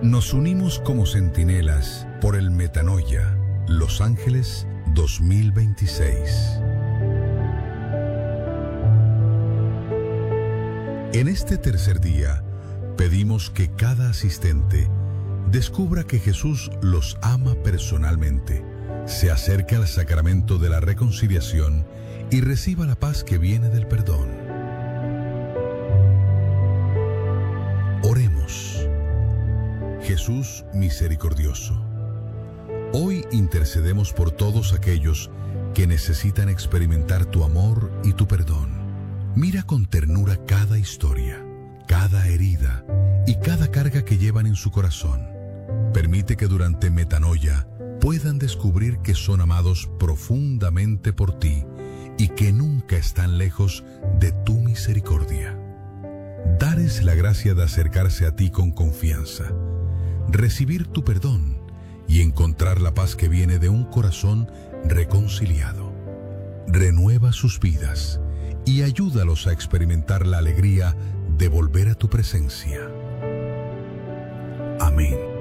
Nos unimos como centinelas por el Metanoia, Los Ángeles 2026. En este tercer día, pedimos que cada asistente descubra que Jesús los ama personalmente, se acerque al sacramento de la reconciliación y reciba la paz que viene del perdón. Oremos. Jesús misericordioso, hoy intercedemos por todos aquellos que necesitan experimentar tu amor y tu perdón. Mira con ternura cada historia, cada herida y cada carga que llevan en su corazón. Permite que durante Metanoia puedan descubrir que son amados profundamente por ti y que nunca están lejos de tu misericordia. Dales la gracia de acercarse a ti con confianza, recibir tu perdón y encontrar la paz que viene de un corazón reconciliado. Renueva sus vidas y ayúdalos a experimentar la alegría de volver a tu presencia. Amén.